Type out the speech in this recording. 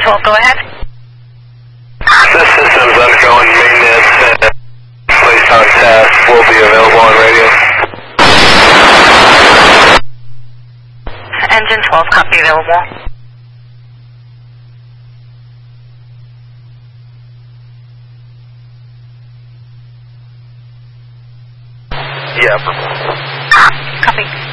12, go ahead. This system's undergoing maintenance and placed on task. Will be available on radio. Engine 12, copy, available. Yeah. Copy.